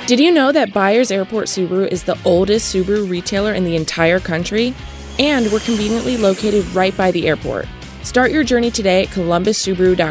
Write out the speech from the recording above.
Did you know that Byers Airport Subaru is the oldest Subaru retailer in the entire country? And we're conveniently located right by the airport. Start your journey today at columbussubaru.com.